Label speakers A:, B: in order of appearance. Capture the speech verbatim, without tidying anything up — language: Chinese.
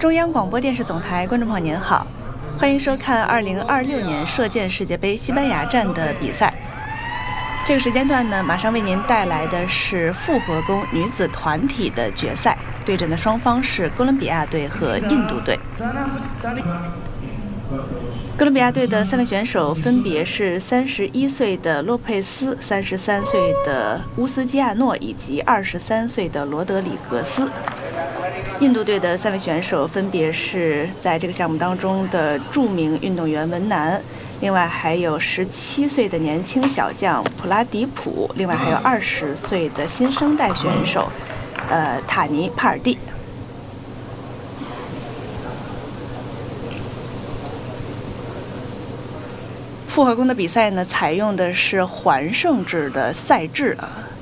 A: 中央广播电视总台观众朋友您好，欢迎收看二零二六年射箭世界杯西班牙站的比赛。这个时间段呢，马上为您带来的是复合弓女子团体的决赛，对阵的双方是哥伦比亚队和印度队。哥伦比亚队的三位选手分别是三十一岁的洛佩斯、三十三岁的乌斯基亚诺以及二十三岁的罗德里格斯。印度队的三位选手分别是在这个项目当中的著名运动员文南，另外还有十七岁的年轻小将普拉迪普，另外还有二十岁的新生代选手，呃，塔尼帕尔蒂。复合弓的比赛呢，采用的是环胜制的赛制啊。